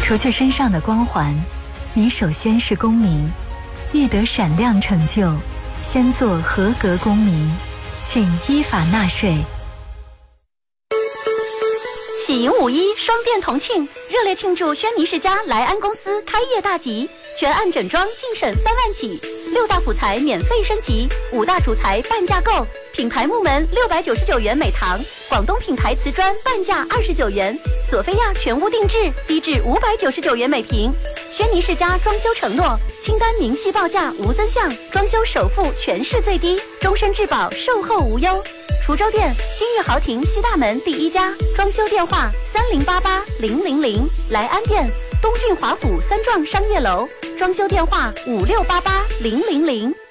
除去身上的光环，你首先是公民。欲得闪亮成就，先做合格公民，请依法纳税。 喜迎5·1双电同庆，热烈庆祝轩尼诗家莱安公司开业大吉，全案整装净省3万起，6大辅材免费升级，5大主材半价购，品牌木门699元每堂，广东品牌瓷砖半价29元，索菲亚全屋定制低至599元每平。轩尼诗家装修承诺，清单明细报价无增项，装修首付全市最低，终身质保，售后无忧。滁州店金玉豪庭西大门第1家，装修电话30880000。莱安店东郡华府3幢商业楼，装修电话56880000。